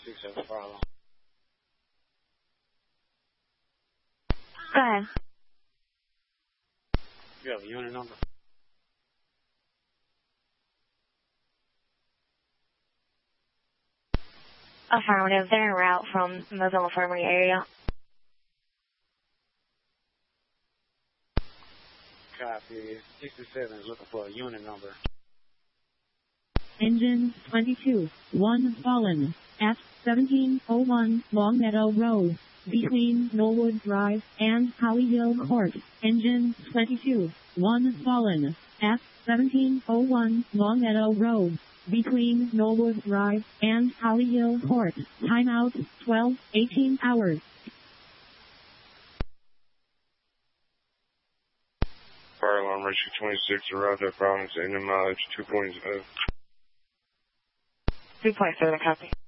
267 fire alarm. Go ahead. You have a unit number? Affirmative. They're en route from Mobile Infirmary area. Copy. 67 is looking for a unit number. Engine 22, 1 fallen, at 1701 Longmeadow Road, between Knollwood Drive and Hollyhill Court. Engine 22, 1 fallen, at 1701 Longmeadow Road, between Knollwood Drive and Hollyhill Court. Timeout 12:18 hours. Fire alarm ratio 26, arrived at Providence, engine mileage 2.0. 2.7, copy.